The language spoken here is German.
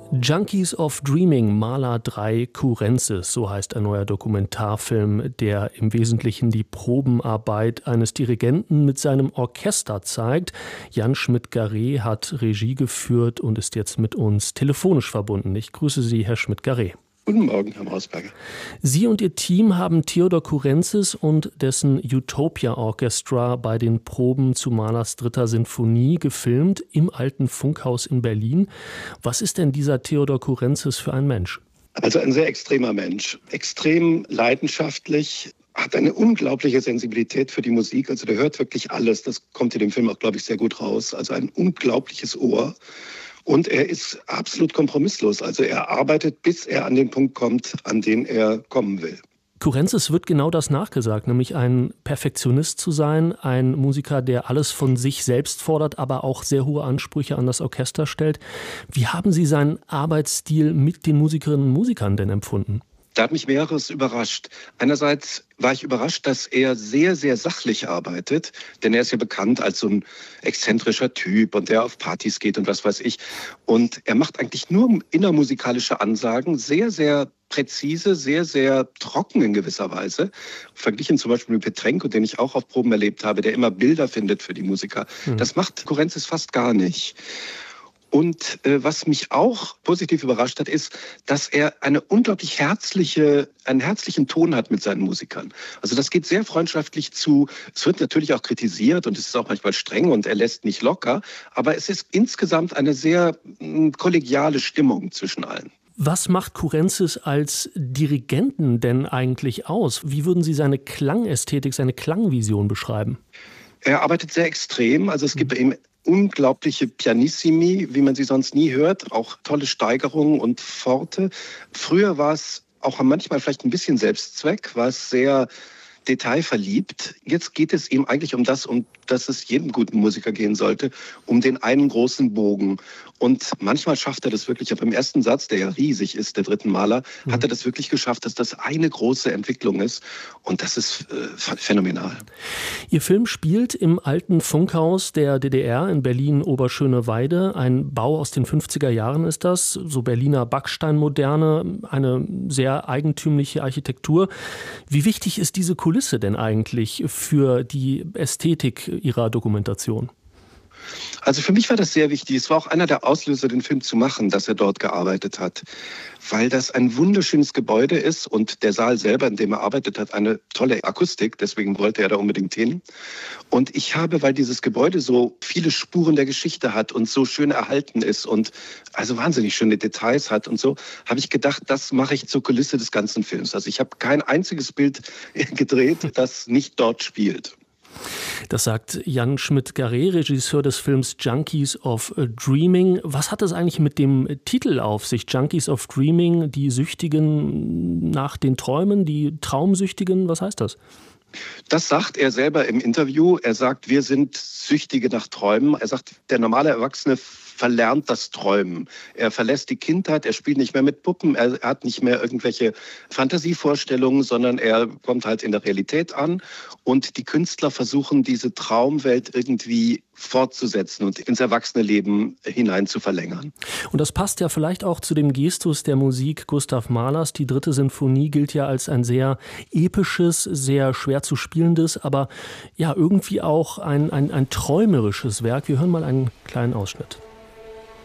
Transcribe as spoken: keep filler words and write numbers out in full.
Junkies of Dreaming, Mahler drei Kurenzis, so heißt ein neuer Dokumentarfilm, der im Wesentlichen die Probenarbeit eines Dirigenten mit seinem Orchester zeigt. Jan Schmidt-Garé hat Regie geführt und ist jetzt mit uns telefonisch verbunden. Ich grüße Sie, Herr Schmidt-Garé. Guten Morgen, Herr Mausberger. Sie und Ihr Team haben Theodor Kurenzis und dessen Utopia Orchestra bei den Proben zu Mahlers dritter Sinfonie gefilmt im Alten Funkhaus in Berlin. Was ist denn dieser Theodor Kurenzis für ein Mensch? Also ein sehr extremer Mensch, extrem leidenschaftlich, hat eine unglaubliche Sensibilität für die Musik. Also der hört wirklich alles. Das kommt in dem Film auch, glaube ich, sehr gut raus. Also ein unglaubliches Ohr. Und er ist absolut kompromisslos. Also er arbeitet, bis er an den Punkt kommt, an den er kommen will. Kurenzis wird genau das nachgesagt, nämlich ein Perfektionist zu sein, ein Musiker, der alles von sich selbst fordert, aber auch sehr hohe Ansprüche an das Orchester stellt. Wie haben Sie seinen Arbeitsstil mit den Musikerinnen und Musikern denn empfunden? Da hat mich mehreres überrascht. Einerseits war ich überrascht, dass er sehr, sehr sachlich arbeitet, denn er ist ja bekannt als so ein exzentrischer Typ und der auf Partys geht und was weiß ich. Und er macht eigentlich nur innermusikalische Ansagen, sehr, sehr präzise, sehr, sehr trocken in gewisser Weise. Verglichen zum Beispiel mit Petrenko, den ich auch auf Proben erlebt habe, der immer Bilder findet für die Musiker. Mhm. Das macht Kurenzis fast gar nicht. Und äh, was mich auch positiv überrascht hat, ist, dass er eine unglaublich herzliche, einen herzlichen Ton hat mit seinen Musikern. Also das geht sehr freundschaftlich zu. Es wird natürlich auch kritisiert und es ist auch manchmal streng und er lässt nicht locker. Aber es ist insgesamt eine sehr mh, kollegiale Stimmung zwischen allen. Was macht Kurenzis als Dirigenten denn eigentlich aus? Wie würden Sie seine Klangästhetik, seine Klangvision beschreiben? Er arbeitet sehr extrem. Also es gibt bei ihm unglaubliche Pianissimi, wie man sie sonst nie hört, auch tolle Steigerungen und Forte. Früher war es auch manchmal vielleicht ein bisschen Selbstzweck, war es sehr detailverliebt. Jetzt geht es ihm eigentlich um das, um das es jedem guten Musiker gehen sollte, um den einen großen Bogen. Und manchmal schafft er das wirklich, aber im ersten Satz, der ja riesig ist, der dritten Mahler, mhm. hat er das wirklich geschafft, dass das eine große Entwicklung ist. Und das ist äh, phänomenal. Ihr Film spielt im Alten Funkhaus der D D R in Berlin-Oberschöneweide. Ein Bau aus den fünfziger Jahren ist das, so Berliner Backsteinmoderne, eine sehr eigentümliche Architektur. Wie wichtig ist diese Kulisse denn eigentlich für die Ästhetik Ihrer Dokumentation? Also für mich war das sehr wichtig. Es war auch einer der Auslöser, den Film zu machen, dass er dort gearbeitet hat. Weil das ein wunderschönes Gebäude ist und der Saal selber, in dem er arbeitet hat, eine tolle Akustik. Deswegen wollte er da unbedingt hin. Und ich habe, weil dieses Gebäude so viele Spuren der Geschichte hat und so schön erhalten ist und also wahnsinnig schöne Details hat und so, habe ich gedacht, das mache ich zur Kulisse des ganzen Films. Also ich habe kein einziges Bild gedreht, das nicht dort spielt. Das sagt Jan Schmidt-Garé, Regisseur des Films Junkies of Dreaming. Was hat es eigentlich mit dem Titel auf sich? Junkies of Dreaming, die Süchtigen nach den Träumen, die Traumsüchtigen, was heißt das? Das sagt er selber im Interview. Er sagt, wir sind Süchtige nach Träumen. Er sagt, der normale Erwachsene verlernt das Träumen. Er verlässt die Kindheit, er spielt nicht mehr mit Puppen, er hat nicht mehr irgendwelche Fantasievorstellungen, sondern er kommt halt in der Realität an. Und die Künstler versuchen, diese Traumwelt irgendwie fortzusetzen und ins Erwachsenenleben hinein zu verlängern. Und das passt ja vielleicht auch zu dem Gestus der Musik Gustav Mahlers. Die dritte Sinfonie gilt ja als ein sehr episches, sehr schwer zu spielendes, aber ja irgendwie auch ein, ein, ein träumerisches Werk. Wir hören mal einen kleinen Ausschnitt.